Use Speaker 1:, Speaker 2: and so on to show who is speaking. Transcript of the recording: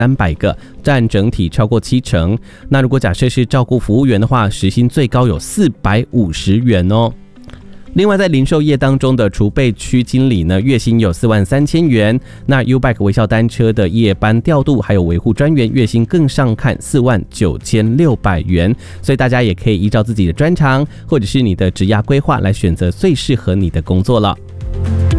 Speaker 1: 300个，占整体超过70%。那如果假设是照顾服务员的话，时薪最高有450元哦。另外，在零售业当中的储备区经理呢，月薪有43000元。那 U-Bike 微笑单车的夜班调度还有维护专员，月薪更上看49600元。所以大家也可以依照自己的专长或者是你的职涯规划来选择最适合你的工作了。